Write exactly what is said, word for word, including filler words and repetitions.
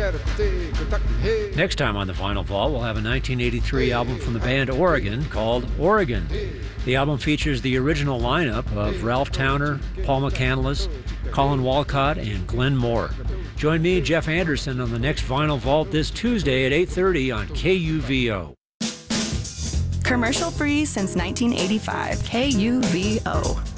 Next time on the Vinyl Vault, we'll have a nineteen eighty-three album from the band Oregon called Oregon. The album features the original lineup of Ralph Towner, Paul McCandless, Colin Walcott, and Glenn Moore. Join me, Jeff Anderson, on the next Vinyl Vault this Tuesday at eight thirty on K U V O. Commercial free since nineteen eighty-five. K U V O.